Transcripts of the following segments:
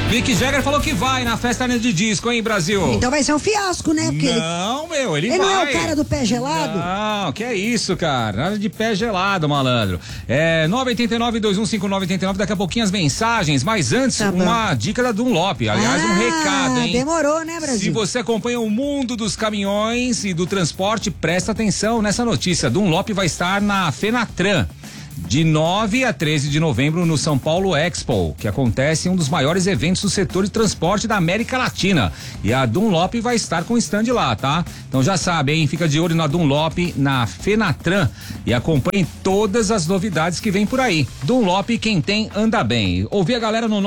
Mick Jagger falou que vai na festa de disco, hein, Brasil? Então vai ser um fiasco, né? Porque não, meu, ele vai. Ele não é o cara do pé gelado? Não, que é isso, cara. Nada de pé gelado, malandro. 989-215989, daqui a pouquinho as mensagens, mas antes, uma dica da Dunlop. Aliás, um recado, hein? Demorou, né, Brasil? Se você acompanha o mundo dos caminhões e do transporte, presta atenção nessa notícia. Dunlop vai estar na Fenatran de 9 a 13 de novembro no São Paulo Expo, que acontece em um dos maiores eventos do setor de transporte da América Latina. E a Dunlop vai estar com stand lá, tá? Então já sabe, hein? Fica de olho na Dunlop, na Fenatran, e acompanhe todas as novidades que vem por aí. Dunlop, quem tem, anda bem. Ouvi a galera no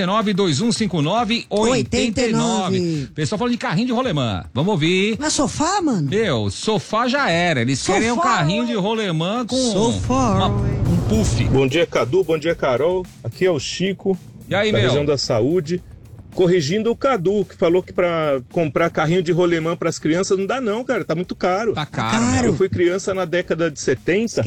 989-2159-89. Pessoal falando de carrinho de rolemã. Vamos ouvir. Mas sofá, mano? Meu, sofá já era. Eles querem um carrinho de rolemã com um puff. Bom dia, Cadu. Bom dia, Carol. Aqui é o Chico, e aí, da região da Saúde. Corrigindo o Cadu, que falou que pra comprar carrinho de rolemã pras crianças não dá não, cara. Tá muito caro. Tá caro. Eu fui criança na década de 70.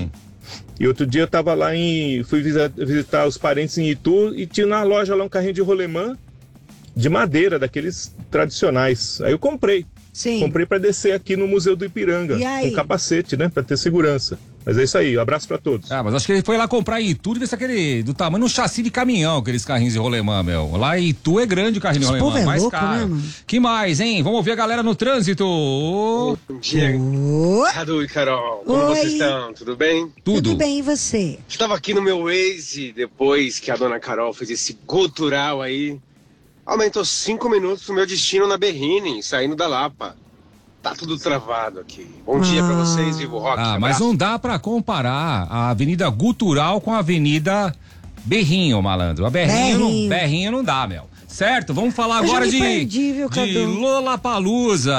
E outro dia eu tava lá fui visitar os parentes em Itu e tinha na loja lá um carrinho de rolemã de madeira, daqueles tradicionais. Aí eu comprei. Sim. Comprei pra descer aqui no Museu do Ipiranga, com capacete, né? Pra ter segurança. Mas é isso aí, um abraço pra todos. Mas acho que ele foi lá comprar em Itu, deve ser aquele do tamanho de um chassi de caminhão, aqueles carrinhos de rolemã, meu. Lá em Itu é grande o carrinho de rolemã, mais louco, caro. né, que mais, hein? Vamos ouvir a galera no trânsito. Bom dia, Cadu e Carol. Como vocês estão? Tudo bem? Tudo bem, e você? Estava aqui no meu Waze, depois que a dona Carol fez esse gutural aí. Aumentou 5 minutos pro meu destino na Berrine, saindo da Lapa. Tá tudo travado aqui. Bom dia pra vocês, Vivo Rock. Mas não dá pra comparar a Avenida Gutural com a Avenida Berrinho, malandro. A Berrinho não dá, meu. Certo? Vamos falar agora de Lollapalooza.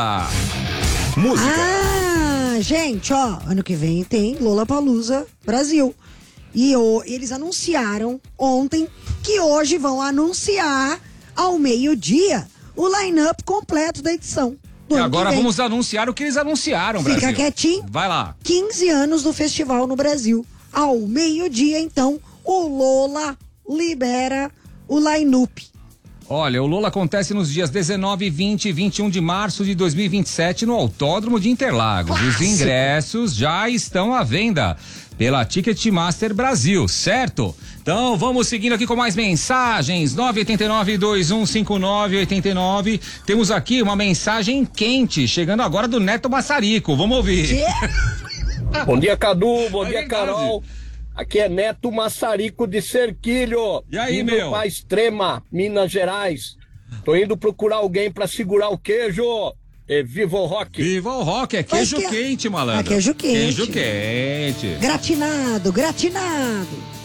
Música. Gente, ano que vem tem Lollapalooza Brasil. E eles anunciaram ontem que hoje vão anunciar ao meio-dia o line-up completo da edição. E agora vamos anunciar o que eles anunciaram, Brasil. Fica quietinho. Vai lá. 15 anos do festival no Brasil. Ao meio-dia, então, o Lola libera o line-up. Olha, o Lola acontece nos dias 19, 20 e 21 de março de 2027 no Autódromo de Interlagos. Os ingressos já estão à venda pela Ticketmaster Brasil, certo? Então vamos seguindo aqui com mais mensagens. 989-2159-89. Temos aqui uma mensagem quente chegando agora do Neto Massarico. Vamos ouvir. Bom dia, Cadu. Bom dia, Carol. Aqui é Neto Massarico de Cerquilho. E aí, indo meu? pra Extrema, Minas Gerais. Tô indo procurar alguém pra segurar o queijo. Viva o Rock. Viva o Rock, é queijo quente, malandro. É queijo quente. Queijo quente. Gratinado.